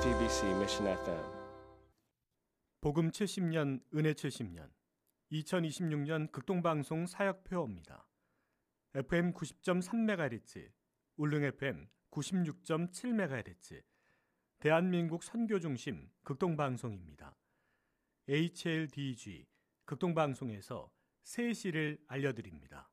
JTBC Mission FM. 복음 70년, 은혜 70년, 2026년 극동방송 사역표어입니다. FM 90.3MHz, 울릉 FM 96.7MHz, 대한민국 선교중심 극동방송입니다. HLDG 극동방송에서 새 시를 알려드립니다.